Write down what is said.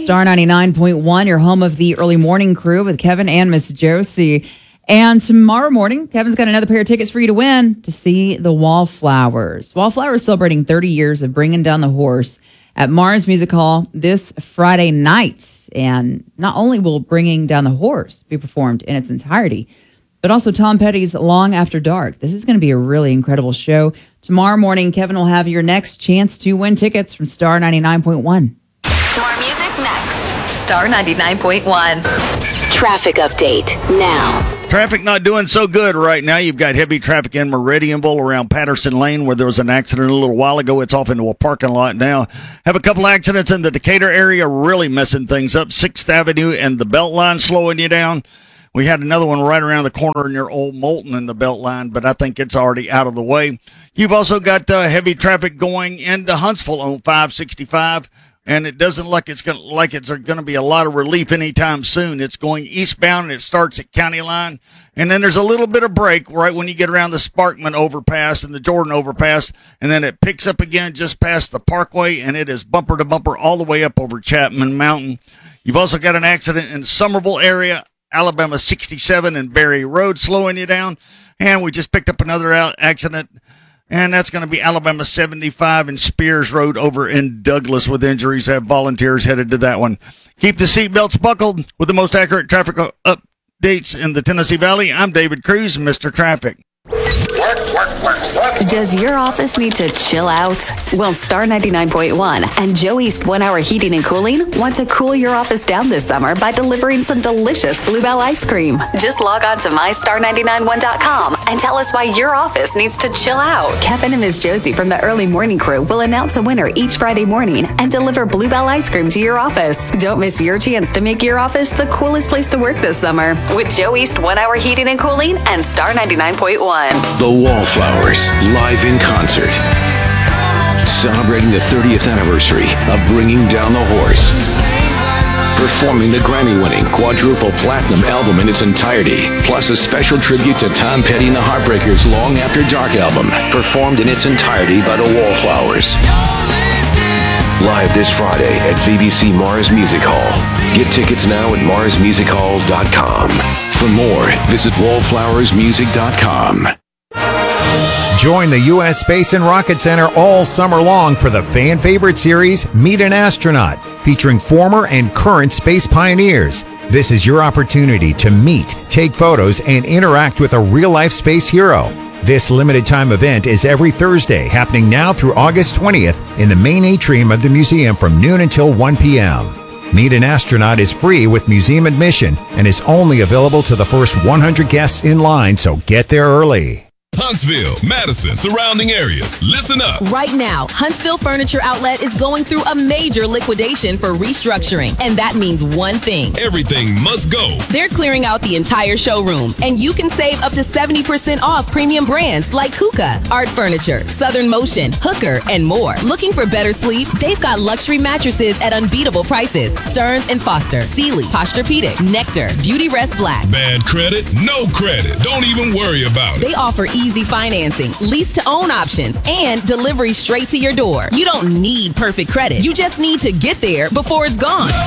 Star 99.1, your home of the early morning crew with Kevin and Miss Josie. And tomorrow morning, Kevin's got another pair of tickets for you to win to see the Wallflowers. Wallflowers celebrating 30 years of bringing down the horse at Mars Music Hall this Friday night. And not only will Bringing Down the Horse be performed in its entirety, but also Tom Petty's Long After Dark. This is going to be a really incredible show. Tomorrow morning, Kevin will have your next chance to win tickets from Star 99.1. More music next. Star 99.1. Traffic update now. Traffic not doing so good right now. You've got heavy traffic in Meridianville around Patterson Lane where there was an accident a little while ago. It's off into a parking lot now. Have a couple accidents in the Decatur area really messing things up. 6th Avenue and the Beltline slowing you down. We had another one right around the corner near Old Moulton in the Beltline, but I think it's already out of the way. You've also got heavy traffic going into Huntsville on 565. And it doesn't look it's going to be a lot of relief anytime soon. It's going eastbound, and it starts at County Line. And then there's a little bit of break right when you get around the Sparkman overpass and the Jordan overpass. And then it picks up again just past the Parkway, and it is bumper to bumper all the way up over Chapman Mountain. You've also got an accident in Somerville area, Alabama 67 and Berry Road slowing you down. And we just picked up another accident. And that's going to be Alabama 75 and Spears Road over in Douglas with injuries. Have volunteers headed to that one. Keep the seatbelts buckled with the most accurate traffic updates in the Tennessee Valley. I'm David Cruz, Mr. Traffic. Does your office need to chill out? Well, Star 99.1 and Joe East 1 Hour Heating and Cooling want to cool your office down this summer by delivering some delicious Bluebell ice cream. Just log on to mystar991.com and tell us why your office needs to chill out. Kevin and Miss Josie from the early morning crew will announce a winner each Friday morning and deliver Bluebell ice cream to your office. Don't miss your chance to make your office the coolest place to work this summer with Joe East 1 Hour Heating and Cooling and Star 99.1. The Wallflowers, live in concert. Celebrating the 30th anniversary of Bringing Down the Horse. Performing the Grammy-winning quadruple platinum album in its entirety, plus a special tribute to Tom Petty and the Heartbreakers' Long After Dark album, performed in its entirety by the Wallflowers. Live this Friday at VBC Mars Music Hall. Get tickets now at marsmusichall.com. For more, visit wallflowersmusic.com. Join the U.S. Space and Rocket Center all summer long for the fan favorite series, Meet an Astronaut, featuring former and current space pioneers. This is your opportunity to meet, take photos, and interact with a real-life space hero. This limited-time event is every Thursday, happening now through August 20th in the main atrium of the museum from noon until 1 p.m. Meet an Astronaut is free with museum admission and is only available to the first 100 guests in line, so get there early. Huntsville, Madison, surrounding areas. Listen up. Right now, Huntsville Furniture Outlet is going through a major liquidation for restructuring, and that means one thing. Everything must go. They're clearing out the entire showroom, and you can save up to 70% off premium brands like Kuka, Art Furniture, Southern Motion, Hooker, and more. Looking for better sleep? They've got luxury mattresses at unbeatable prices. Stearns & Foster, Sealy, Posturepedic, Nectar, Beauty Rest Black. Bad credit? No credit. Don't even worry about it. They offer easy financing, lease-to-own options, and delivery straight to your door. You don't need perfect credit. You just need to get there before it's gone.